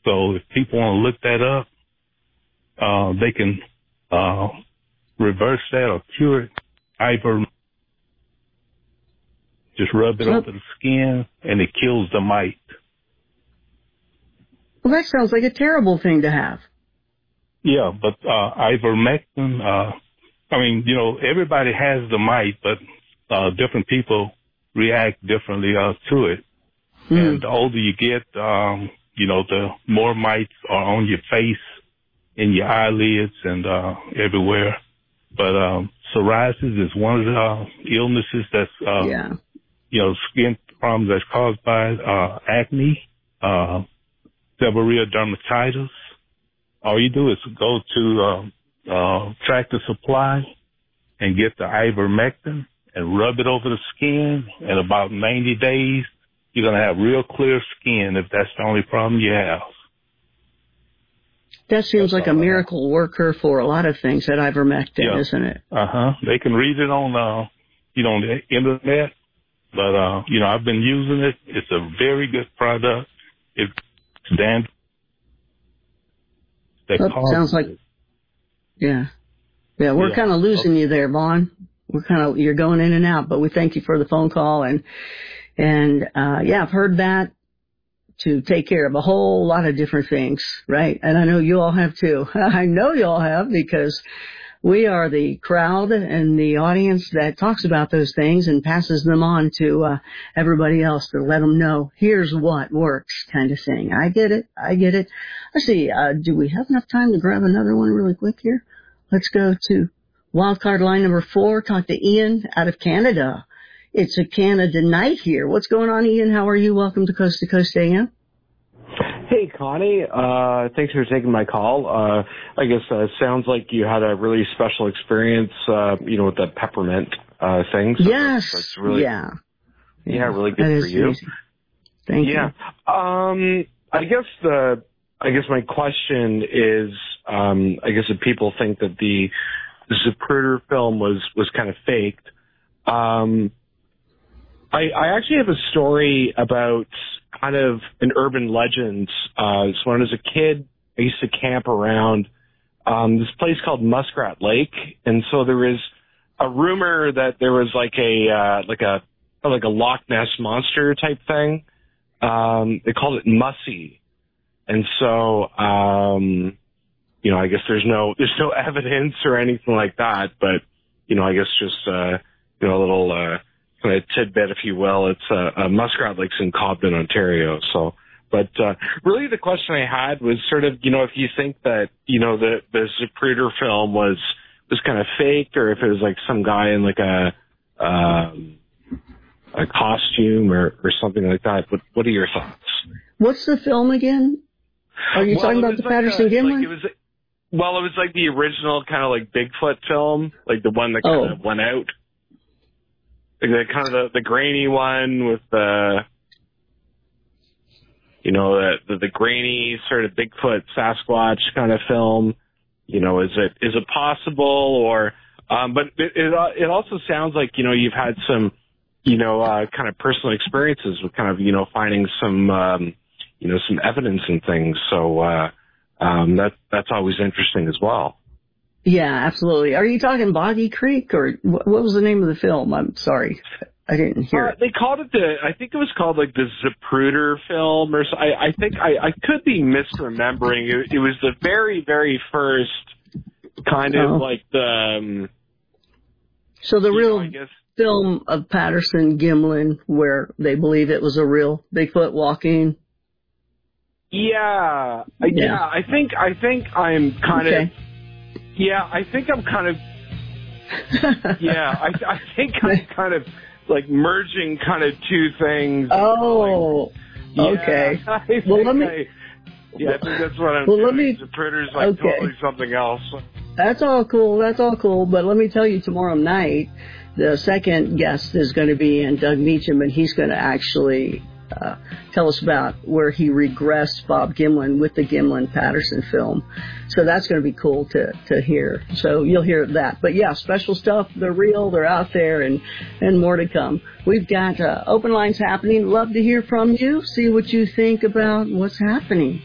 So if people want to look that up, they can reverse that or cure it. Just rub it over the skin, and it kills the mite. Well, that sounds like a terrible thing to have. Yeah, but ivermectin, everybody has the mite, but different people react differently to it. And the older you get, the more mites are on your face, in your eyelids, and everywhere. But psoriasis is one of the illnesses that's, skin problems that's caused by acne, seborrheic dermatitis. All you do is go to Tractor Supply and get the ivermectin and rub it over the skin. In about 90 days, you're going to have real clear skin if that's the only problem you have. That seems like a miracle worker for a lot of things, that ivermectin, isn't it? They can read it on, on the internet. But, I've been using it. It's a very good product. It's dandruff. Sounds like, we're kind of losing you there, Vaughn. You're going in and out, but we thank you for the phone call. And I've heard that to take care of a whole lot of different things, right? And I know you all have too. I know you all have, because we are the crowd and the audience that talks about those things and passes them on to everybody else to let them know, here's what works, kind of thing. I get it. Let's see, do we have enough time to grab another one really quick here? Let's go to wildcard line number 4, talk to Ian out of Canada. It's a Canada night here. What's going on, Ian? How are you? Welcome to Coast AM. Hey, Connie. Thanks for taking my call. I guess it sounds like you had a really special experience, with the peppermint thing. So yes. That's really, really good that for you. Easy. Thank you. I guess my question is, if people think that the Zapruder film was kind of faked, I actually have a story about kind of an urban legend. So when I was a kid, I used to camp around this place called Muskrat Lake, and so there was a rumor that there was like a Loch Ness monster type thing. They called it Mussy, and so I guess there's no evidence or anything like that, but I guess just a little kind of tidbit, if you will. It's Muskrat Lake's in Cobden, Ontario. So, but really the question I had was sort of, if you think that the Zapruder film was kind of fake, or if it was like some guy in like a costume or something like that. What are your thoughts? What's the film again? Are you talking about the Patterson-Gimlin? It was like the original kind of like Bigfoot film, like the one that kind of went out. Like the grainy one with the grainy sort of Bigfoot Sasquatch kind of film. Is it possible, or but it also sounds like you've had some kind of personal experiences with kind of finding some some evidence and things. So that's always interesting as well. Yeah, absolutely. Are you talking Boggy Creek, or what was the name of the film? I'm sorry, I didn't hear it. They called it I think it was called like the Zapruder film, or so. I think I could be misremembering. It was the very, very first kind of like the. So the real film of Patterson-Gimlin, where they believe it was a real Bigfoot walking. Yeah. I think I'm kind of. Yeah, I think I'm kind of. Yeah, I think I'm kind of like merging kind of two things. Oh, okay. I think that's what I'm doing. Zapruder's like totally something else. That's all cool. But let me tell you, tomorrow night, the second guest is going to be Doug Meacham, and he's going to actually tell us about where he regressed Bob Gimlin with the Gimlin-Patterson film. So that's going to be cool to hear. So you'll hear that. But yeah, special stuff. They're real. They're out there, and more to come. We've got open lines happening. Love to hear from you. See what you think about what's happening.